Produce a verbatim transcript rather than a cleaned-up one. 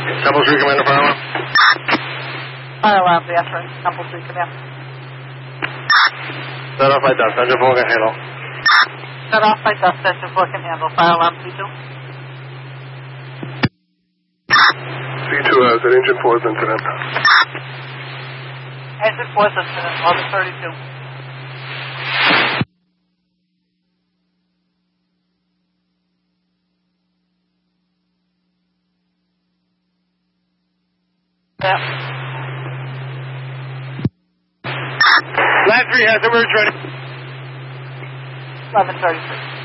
Temple Street, Commander, fire alarm. Fire alarm, the answering. Temple Street, Commander. Set off by dust, engine four can handle. Set off by dust, engine four can handle. Fire alarm, C two. C two has an engine four's incident. Engine four's incident, August thirty-two. Yeah. Line three has emerge ready. eleven thirty-three.